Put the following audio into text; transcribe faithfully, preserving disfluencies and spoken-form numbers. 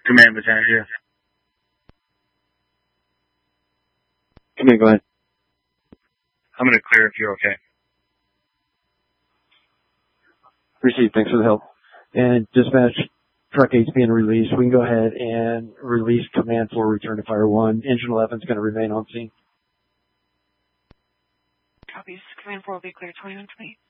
Command, Lieutenant, here. Command, go ahead. I'm going to clear if you're okay. Received. Thanks for the help. And dispatch, truck eight's being released. We can go ahead and release command for return to fire one. Engine eleven's going to remain on scene. Copies. Command four will be clear. twenty-one twenty.